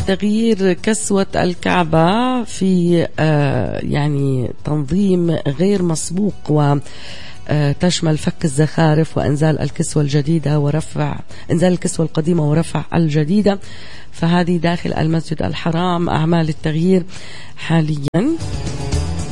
تغيير كسوة الكعبة في يعني تنظيم غير مسبوق، وتشمل فك الزخارف وإنزال الكسوة الجديدة ورفع إنزال الكسوة القديمة ورفع الجديدة. فهذه داخل المسجد الحرام أعمال التغيير حاليا.